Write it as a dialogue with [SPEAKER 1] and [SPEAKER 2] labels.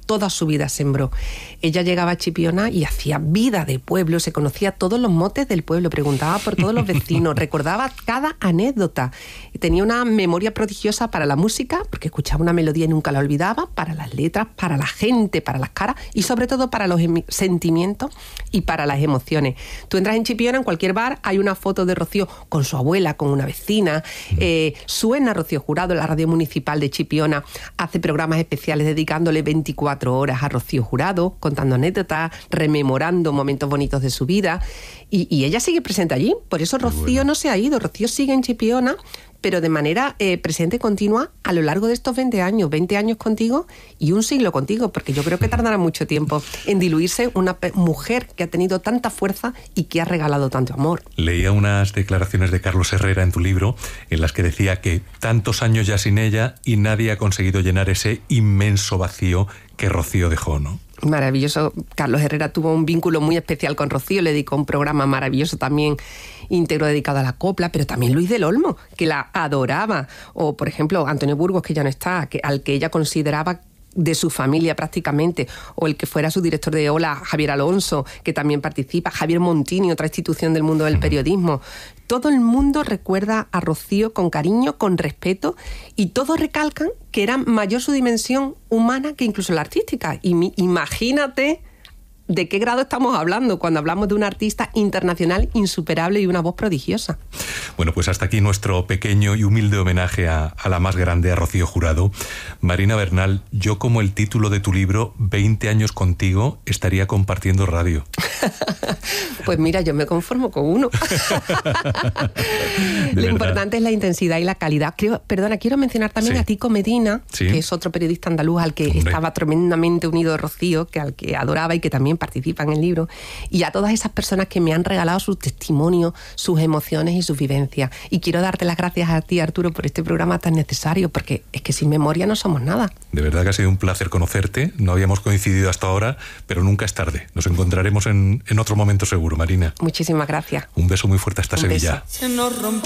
[SPEAKER 1] toda su vida sembró. Ella llegaba a Chipiona y hacía vida de pueblo, se conocía todos los motes del pueblo, preguntaba por todos los vecinos, recordaba cada anécdota. Tenía una memoria prodigiosa para la música, porque escuchaba una melodía y nunca la olvidaba, para las letras, para la gente, para las caras y sobre todo para los sentimientos y para las emociones. Tú entras en Chipiona, en cualquier bar, hay una foto de Rocío con su abuela, con una vecina, suena Rocío Jurado, la radio municipal de Chipiona hace programas especiales dedicándole 24 horas a Rocío Jurado, contando anécdotas, rememorando momentos bonitos de su vida, y ella sigue presente allí. Por eso Rocío no se ha ido, Rocío sigue en Chipiona, pero de manera presente y continua a lo largo de estos 20 años contigo y un siglo contigo, porque yo creo que tardará mucho tiempo en diluirse una mujer que ha tenido tanta fuerza y que ha regalado tanto amor.
[SPEAKER 2] Leía unas declaraciones de Carlos Herrera en tu libro en las que decía que tantos años ya sin ella y nadie ha conseguido llenar ese inmenso vacío que Rocío dejó, ¿no?
[SPEAKER 1] Maravilloso. Carlos Herrera tuvo un vínculo muy especial con Rocío, le dedicó un programa maravilloso también íntegro dedicado a la copla, pero también Luis del Olmo, que la adoraba, o por ejemplo Antonio Burgos, que ya no está, al que ella consideraba de su familia prácticamente, o el que fuera su director de Ola, Javier Alonso, que también participa, Javier Montini, otra institución del mundo del periodismo. Todo el mundo recuerda a Rocío con cariño, con respeto, y todos recalcan que era mayor su dimensión humana que incluso la artística. Y imagínate de qué grado estamos hablando cuando hablamos de una artista internacional insuperable y una voz prodigiosa.
[SPEAKER 2] Bueno, pues hasta aquí nuestro pequeño y humilde homenaje a la más grande, a Rocío Jurado. Marina Bernal, yo como el título de tu libro, 20 años contigo, estaría compartiendo radio.
[SPEAKER 1] Pues mira, yo me conformo con uno. Lo importante es la intensidad y la calidad. Quiero mencionar también a Tico Medina, que es otro periodista andaluz al que estaba tremendamente unido a Rocío, al que adoraba y que también participa en el libro, y a todas esas personas que me han regalado sus testimonios, sus emociones y sus vivencias. Y quiero darte las gracias a ti, Arturo, por este programa tan necesario, porque es que sin memoria no somos nada.
[SPEAKER 2] De verdad que ha sido un placer conocerte. No habíamos coincidido hasta ahora, pero nunca es tarde. Nos encontraremos en otro momento seguro, Marina.
[SPEAKER 1] Muchísimas gracias.
[SPEAKER 2] Un beso muy fuerte hasta Sevilla.
[SPEAKER 1] Se nos rompió